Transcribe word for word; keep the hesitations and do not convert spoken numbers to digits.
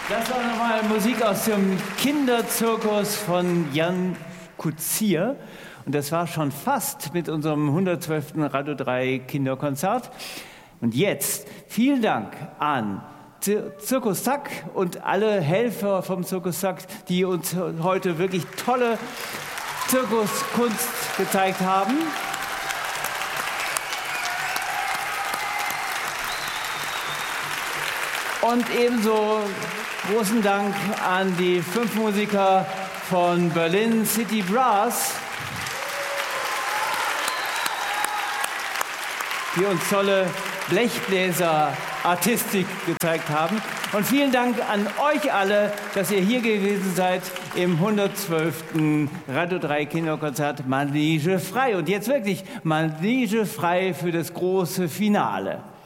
Das war nochmal Musik aus dem Kinderzirkus von Jan Kutsier. Und das war schon fast mit unserem hundertzwölften Radio drei Kinderkonzert. Und jetzt vielen Dank an Zirkus Zack und alle Helfer vom Zirkus Zack, die uns heute wirklich tolle Zirkuskunst gezeigt haben. Und ebenso großen Dank an die fünf Musiker von Berlin City Brass, die uns tolle Blechbläser-Artistik gezeigt haben. Und vielen Dank an euch alle, dass ihr hier gewesen seid im hundertzwölften Radio drei Kinderkonzert Manege frei. Und jetzt wirklich Manege frei für das große Finale.